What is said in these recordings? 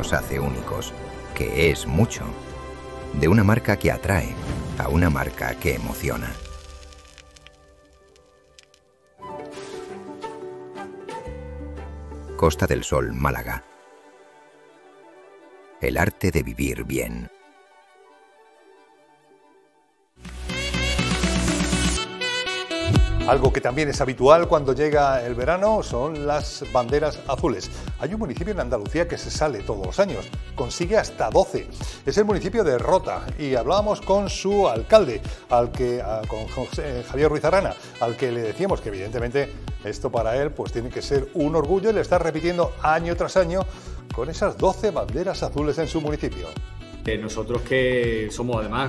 nos hace únicos, que es mucho. De una marca que atrae a una marca que emociona. Costa del Sol, Málaga. El arte de vivir bien. Algo que también es habitual cuando llega el verano son las banderas azules. Hay un municipio en Andalucía que se sale todos los años, consigue hasta 12. Es el municipio de Rota y hablábamos con su alcalde, con Javier Ruiz Arana, al que le decíamos que evidentemente esto para él pues tiene que ser un orgullo y le está repitiendo año tras año con esas 12 banderas azules en su municipio. Nosotros que somos además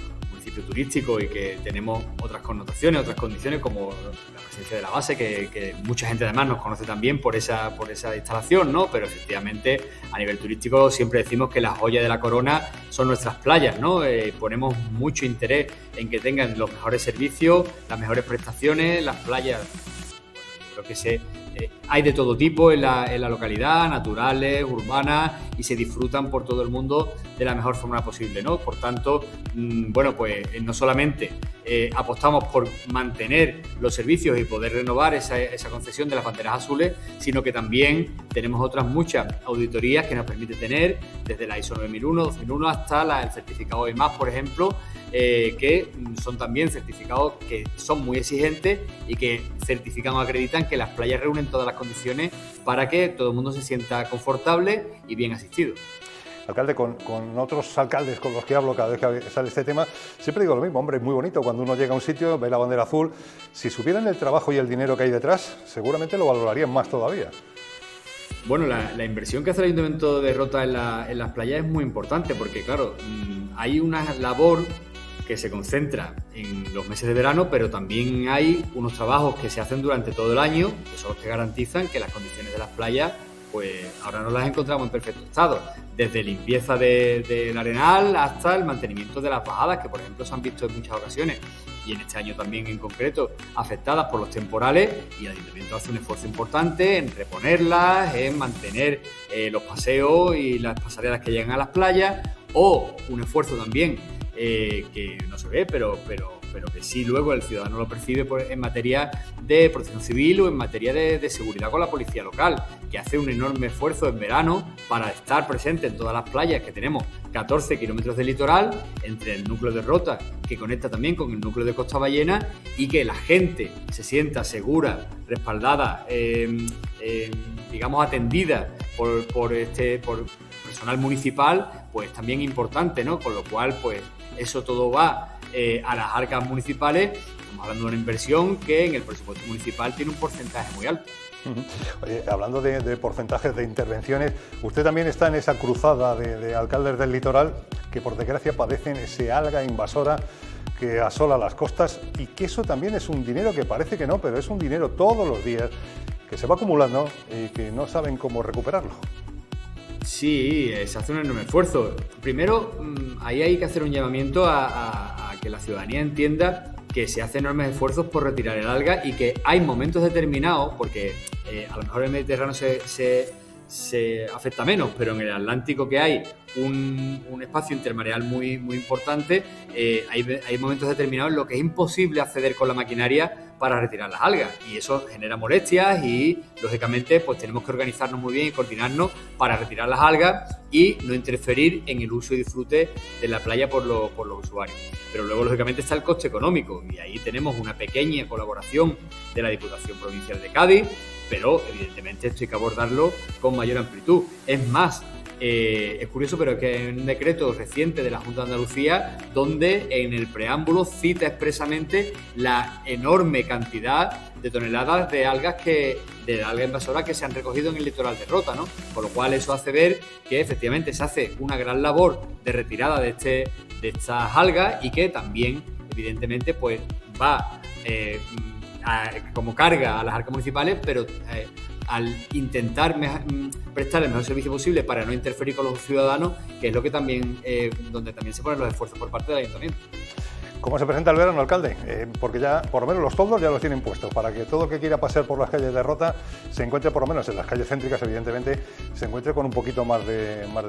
turístico y que tenemos otras connotaciones, otras condiciones como la presencia de la base, que mucha gente además nos conoce también por esa instalación, ¿no? Pero efectivamente a nivel turístico siempre decimos que la joya de la corona son nuestras playas, ¿no? Ponemos mucho interés en que tengan los mejores servicios, las mejores prestaciones, las playas. Creo que hay de todo tipo en la localidad, naturales, urbanas, y se disfrutan por todo el mundo de la mejor forma posible, ¿no? Por tanto, pues no solamente apostamos por mantener los servicios y poder renovar esa concesión de las banderas azules, sino que también tenemos otras muchas auditorías que nos permite tener, desde la ISO 9001, 2001 hasta el certificado EMAS, por ejemplo, que son también certificados que son muy exigentes y que certifican o acreditan que las playas reúnen todas las condiciones para que todo el mundo se sienta confortable y bien asistido. Alcalde, con otros alcaldes con los que hablo cada vez que sale este tema, siempre digo lo mismo, hombre, es muy bonito cuando uno llega a un sitio, ve la bandera azul. Si supieran el trabajo y el dinero que hay detrás, seguramente lo valorarían más todavía. Bueno, la inversión que hace el Ayuntamiento de Rota en las playas es muy importante porque, claro, hay una labor que se concentra en los meses de verano, pero también hay unos trabajos que se hacen durante todo el año, que son los que garantizan que las condiciones de las playas, pues ahora no las encontramos en perfecto estado, desde limpieza del arenal hasta el mantenimiento de las bajadas, que por ejemplo se han visto en muchas ocasiones, y en este año también en concreto, afectadas por los temporales, y el Ayuntamiento hace un esfuerzo importante en reponerlas, en mantener los paseos y las pasarelas que llegan a las playas, o un esfuerzo también que no se ve, pero que sí luego el ciudadano lo percibe en materia de protección civil o en materia de seguridad con la policía local, que hace un enorme esfuerzo en verano para estar presente en todas las playas, que tenemos 14 kilómetros de litoral entre el núcleo de Rota, que conecta también con el núcleo de Costa Ballena, y que la gente se sienta segura, respaldada, digamos atendida por personal municipal, pues también importante, ¿no? Con lo cual, pues eso todo va a las arcas municipales. Estamos hablando de una inversión que en el presupuesto municipal tiene un porcentaje muy alto. Oye, hablando de porcentajes de intervenciones, usted también está en esa cruzada de alcaldes del litoral que por desgracia padecen ese alga invasora que asola las costas, y que eso también es un dinero que parece que no, pero es un dinero todos los días que se va acumulando y que no saben cómo recuperarlo. Sí, se hace un enorme esfuerzo. Primero, ahí hay que hacer un llamamiento a que la ciudadanía entienda que se hacen enormes esfuerzos por retirar el alga y que hay momentos determinados, porque a lo mejor en el Mediterráneo se afecta menos, pero en el Atlántico, que hay un espacio intermareal muy importante, hay momentos determinados en los que es imposible acceder con la maquinaria para retirar las algas, y eso genera molestias y lógicamente pues tenemos que organizarnos muy bien y coordinarnos para retirar las algas y no interferir en el uso y disfrute de la playa por los usuarios. Pero luego lógicamente está el coste económico, y ahí tenemos una pequeña colaboración de la Diputación Provincial de Cádiz, pero evidentemente esto hay que abordarlo con mayor amplitud. Es más, es curioso, pero es que hay un decreto reciente de la Junta de Andalucía donde en el preámbulo cita expresamente la enorme cantidad de toneladas de alga invasora que se han recogido en el litoral de Rota, ¿no? Con lo cual eso hace ver que efectivamente se hace una gran labor de retirada de estas algas, y que también evidentemente pues va como carga a las arcas municipales, pero al intentar prestar el mejor servicio posible para no interferir con los ciudadanos, que es lo que también donde también se ponen los esfuerzos por parte del Ayuntamiento. ¿Cómo se presenta el verano, alcalde? Porque ya, por lo menos los toldos ya los tienen puestos, para que todo el que quiera pasear por las calles de Rota se encuentre, por lo menos en las calles céntricas, evidentemente, se encuentre con un poquito más de